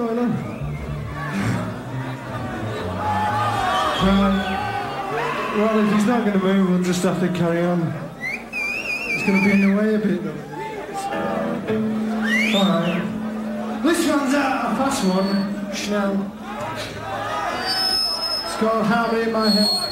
going on? Well, if he's not going to move, we'll just have to carry on. It's going to be in the way a bit, though. Alright. This one's a fast one. Schnell. It's called Harmony in My Head.